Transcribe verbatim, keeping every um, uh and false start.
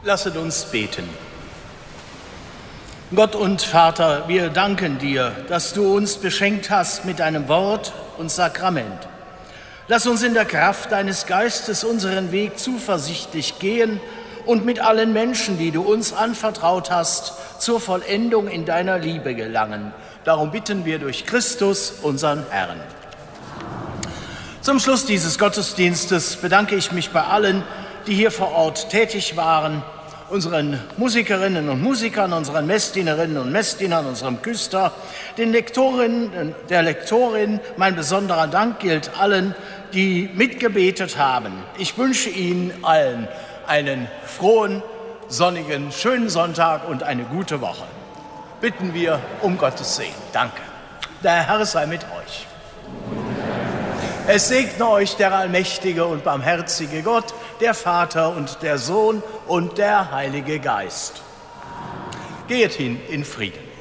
Lasset uns beten. Gott und Vater, wir danken dir, dass du uns beschenkt hast mit deinem Wort und Sakrament. Lass uns in der Kraft deines Geistes unseren Weg zuversichtlich gehen und mit allen Menschen, die du uns anvertraut hast, zur Vollendung in deiner Liebe gelangen. Darum bitten wir durch Christus, unseren Herrn. Zum Schluss dieses Gottesdienstes bedanke ich mich bei allen, die hier vor Ort tätig waren, unseren Musikerinnen und Musikern, unseren Messdienerinnen und Messdienern, unserem Küster, den Lektorinnen, der Lektorin. Mein besonderer Dank gilt allen, die mitgebetet haben. Ich wünsche Ihnen allen einen frohen, sonnigen, schönen Sonntag und eine gute Woche. Bitten wir um Gottes Segen. Danke. Der Herr sei mit euch. Es segne euch der allmächtige und barmherzige Gott, der Vater und der Sohn und der Heilige Geist. Geht hin in Frieden.